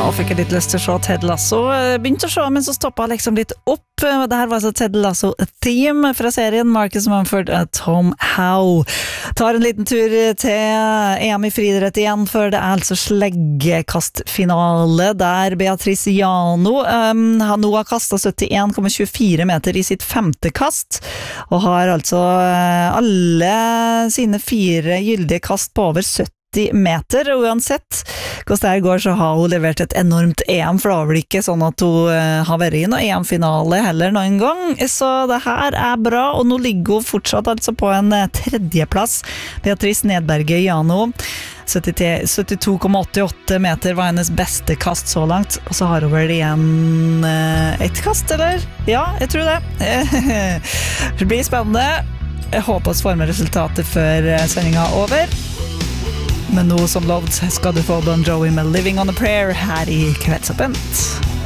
Og fikk jeg litt lyst til å se Ted Lasso. Begynte å se, men så stoppet jeg liksom litt opp. Det her var altså Ted Lasso Theme fra serien Marcus Mumford og Tom Howe. Tar en liten tur til EM i friidrett igjen, for det er altså sleggekastfinale der Beatrice Jano nå har kastet 71,24 meter i sitt femte kast, og har altså alle sine 4 gyldige kast på over 70 meter, og uansett hvordan det går, så har hun levert et enormt EM, for det var vel ikke sånn at hun har vært i noen EM-finale heller noen gang, så det her er bra, og nå ligger hun fortsatt altså på en 3. plass. Beatrice Nedberge Jano 72,88 meter var hennes beste kast så langt, og så har hun vel igjen et kast, eller? Ja, jeg tror det. Det blir spennende. Jeg håper å få med resultatet før sendingen er over. Men nå som lovt skal du få Bon Jovi med Living on a Prayer her i Kveldsåpent.